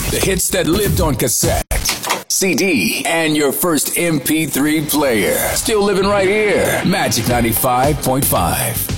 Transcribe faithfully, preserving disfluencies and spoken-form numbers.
The hits that lived on cassette, C D, and your first M P three player. Still living right here. Magic ninety-five point five.